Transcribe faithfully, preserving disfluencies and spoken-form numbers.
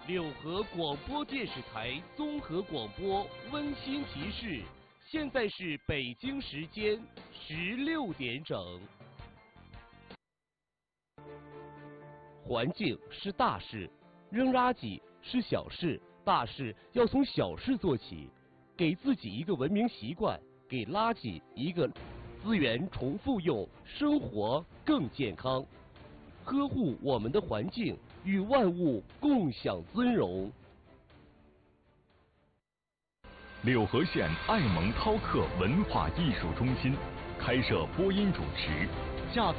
柳河广播电视台综合广播温馨提示：现在是北京时间十六点整。环境是大事，扔垃圾是小事，大事要从小事做起。给自己一个文明习惯，给垃圾一个资源重复用，生活更健康。呵护我们的环境，与万物共享尊荣。 柳河县爱蒙饕客文化艺术中心开设播音主持，下。